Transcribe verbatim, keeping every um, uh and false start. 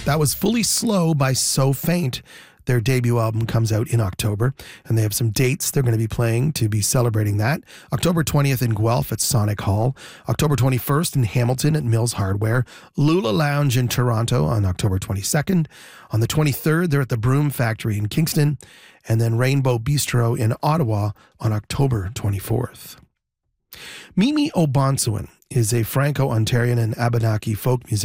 That was Fully Slow by So Faint. Their debut album comes out in October, and they have some dates they're going to be playing to be celebrating that. October twentieth in Guelph at Sonic Hall. October twenty-first in Hamilton at Mills Hardware. Lula Lounge in Toronto on October twenty-second. On the twenty-third, they're at the Broom Factory in Kingston. And then Rainbow Bistro in Ottawa on October twenty-fourth. Mimi Obansuin is a Franco-Ontarian and Abenaki folk musician.